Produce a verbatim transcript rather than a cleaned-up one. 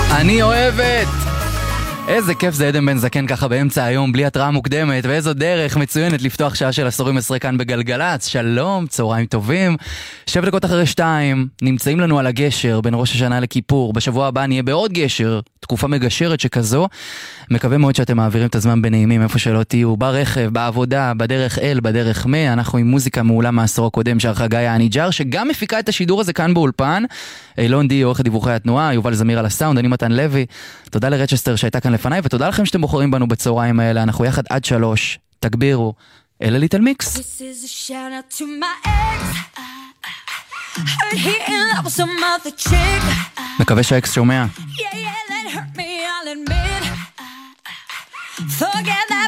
אני אוהבת. איזה כיף זה עדן בן זקן ככה באמצע היום בלי התראה מוקדמת, ואיזו דרך מצוינת לפתוח שעה של עשורים עשרה כאן בגלגלץ. שלום, צהריים טובים. שבע דקות אחרי שתיים, נמצאים לנו על הגשר בין ראש השנה לכיפור. בשבוע הבא נהיה בעוד גשר, תקופה מגשרת שכזו. מקווה מאוד שאתם מעבירים את הזמן בנעימים איפה שלא תהיו, ברכב, בעבודה, בדרך אל, בדרך מה. אנחנו עם מוזיקה מעולה מהעשור הקודם שערכה גאיה הניג'ר, שגם מפיקה את השידור הזה כאן באולפן. אילון די, עורכת דיווחי התנועה, יובל זמיר על הסאונד, אני מתן לוי. תודה לרצ'סטר שהייתה כאן לפניי, ותודה לכם שאתם בוחרים בנו בצהריים האלה. אנחנו יחד עד שלוש. תגבירו. אלה ליטל מיקס. This is a shout out to my ex. Heard he in love with some other chick. מקווה שהאקס שומע. Yeah, yeah, that hurt me, I'll admit. Forget that